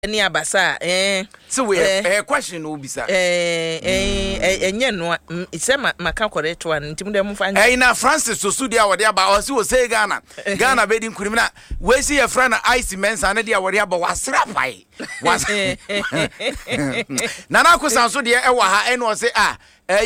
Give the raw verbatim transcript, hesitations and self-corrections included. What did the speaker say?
Ni abasa eh so we eh question no bisa eh eh enye no ise maka correct one ntim dem fa eh na Francis so so dia wode aba o si o say Ghana Ghana be di nkurim na we see your friend Ice Mensa na dia wode aba wasra pai was na na ko san so dia e wa ha e no say ah